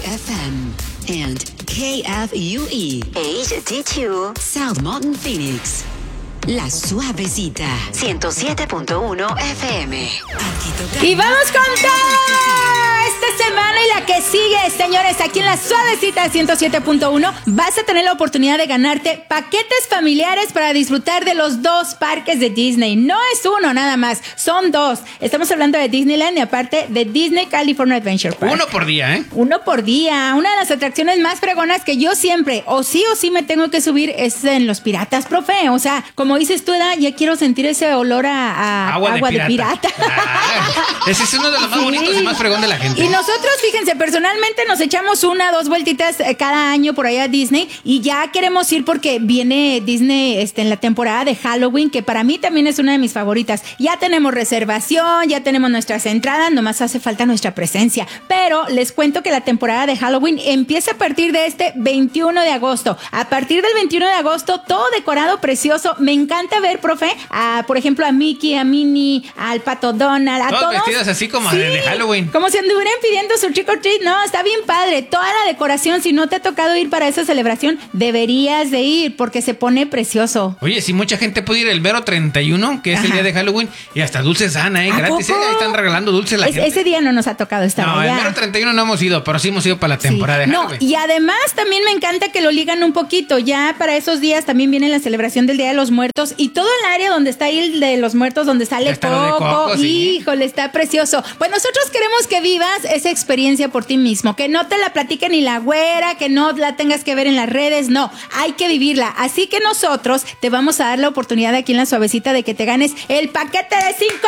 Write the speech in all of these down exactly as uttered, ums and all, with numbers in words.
F M and K F U E H D two South Mountain, Phoenix. La Suavecita ciento siete punto uno F M. Y vamos con todo esta semana y la que sigue, señores, aquí en La Suavecita ciento siete punto uno vas a tener la oportunidad de ganarte paquetes familiares para disfrutar de los dos parques de Disney. No es uno nada más, son dos. Estamos hablando de Disneyland y aparte de Disney California Adventure Park. Uno por día, ¿eh? Uno por día. Una de las atracciones más fregonas que yo siempre, o sí o sí me tengo que subir, es en los piratas, profe. O sea, como dices tú, Eda, ya quiero sentir ese olor a, a agua, agua de pirata. De pirata. Ah, ese es uno de los más Sí. bonitos y más fregón de la gente. Y nosotros, fíjense, personalmente nos echamos una, dos vueltitas eh, cada año por allá a Disney y ya queremos ir porque viene Disney este, en la temporada de Halloween, que para mí también es una de mis favoritas. Ya tenemos reservación, ya tenemos nuestras entradas, nomás hace falta nuestra presencia. Pero les cuento que la temporada de Halloween empieza a partir de este veintiuno de agosto. A partir del veintiuno de agosto, todo decorado precioso. Me encanta ver, profe, a, por ejemplo, a Mickey, a Minnie, al Pato Donald, a Todos todos. vestidos así como Sí, de, de Halloween. como si anduvieran pidiendo su trick or treat. No, está bien padre. Toda la decoración, si no te ha tocado ir para esa celebración, deberías de ir porque se pone precioso. Oye, si mucha gente puede ir el mero treinta y uno, que es Ajá. el día de Halloween, y hasta dulces sana, ¿eh? ¿A Gratis, ¿eh? poco? Ahí están regalando dulces la Es- gente. ese día no nos ha tocado estar No, allá. el mero treinta y uno no hemos ido, pero sí hemos ido para la Sí. temporada de No, Halloween. y además también me encanta que lo ligan un poquito. Ya para esos días también viene la celebración del Día de los Muertos y todo el área donde está ahí el de los muertos, donde sale Ya está lo de Coco. Coco, sí. Híjole, está precioso. Pues nosotros queremos que vivas esa experiencia por ti mismo, que no te la platique ni la güera, que no la tengas que ver en las redes. No, hay que vivirla. Así que nosotros te vamos a dar la oportunidad aquí en La Suavecita de que te ganes el paquete de cinco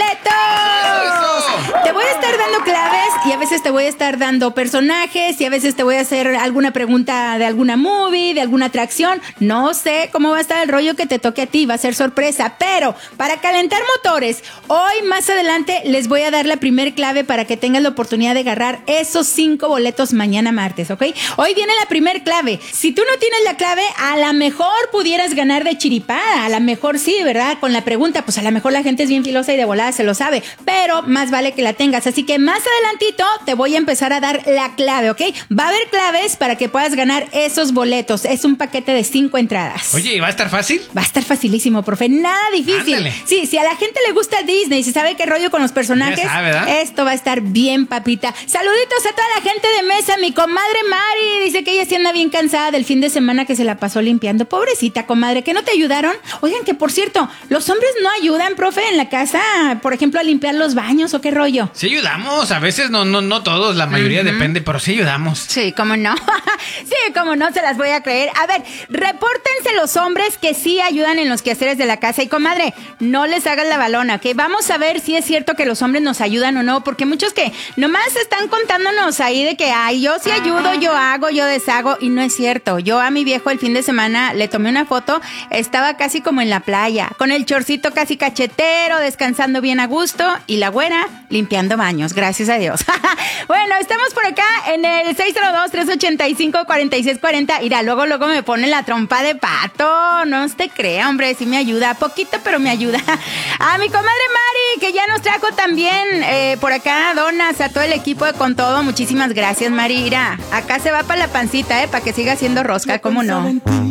boletos. ¡Eso! Te voy a estar dando claves y a veces te voy a estar dando personajes y a veces te voy a hacer alguna pregunta de alguna movie, de alguna atracción. No sé cómo va a estar el rollo que te toque a ti, va a ser sorpresa. Pero para calentar motores, hoy más adelante les voy a dar la primer clave para que tengas la oportunidad de agarrar esos cinco boletos mañana martes, ¿ok? Hoy viene la primer clave. Si tú no tienes la clave, a lo mejor pudieras ganar de chiripada. A lo mejor sí, ¿verdad? Con la pregunta, pues a lo mejor la gente es bien filosa y de volada se lo sabe. Pero más vale que la tengas. Así que más adelantito te voy a empezar a dar la clave, ¿ok? Va a haber claves para que puedas ganar esos boletos. Es un paquete de cinco entradas. Oye, ¿y va a estar fácil? Va a estar facilísimo, profe. Nada difícil. Ándale. Sí, si a la gente le gusta Disney, si sabe qué rollo con los personajes, Ya sabe, ¿verdad? esto va a estar bien, papita. Saluditos a toda la gente de mesa. Mi comadre Mari dice que ella sí anda bien cansada del fin de semana que se la pasó limpiando. Pobrecita, comadre, ¿que no te ayudaron? Oigan, que por cierto, ¿los hombres no ayudan, profe, en la casa? Por ejemplo, a limpiar los baños o qué rollo. Sí ayudamos, a veces no, no, no todos, la mayoría Ujú. depende, pero sí ayudamos. Sí, cómo no. Sí, cómo no, se las voy a creer. A ver, repórtense los hombres que sí ayudan en los quehaceres de la casa. Y comadre, no les hagas la balona, ¿ok? Vamos a ver si es cierto que los hombres nos ayudan o no, porque muchos que nomás están contándonos ahí de que, ay, yo sí ayudo, yo hago, yo deshago, y no es cierto. Yo a mi viejo el fin de semana le tomé una foto, estaba casi como en la playa, con el chorcito casi cachetero, descansando bien a gusto, y la güera limpiando baños, gracias a Dios. Bueno, estamos por acá en el seis cero dos, tres ochenta y cinco, cuarenta y seis cuarenta. Mira, luego, luego me pone la trompa de pato. No te crea, hombre, sí me ayuda. Poquito, pero me ayuda. A mi comadre Mari, que ya nos trajo también eh, por acá donas a todo el equipo de Con Todo. Muchísimas gracias, Mari. Mira, acá se va para la pancita, ¿eh? Para que siga siendo rosca, ¿cómo no?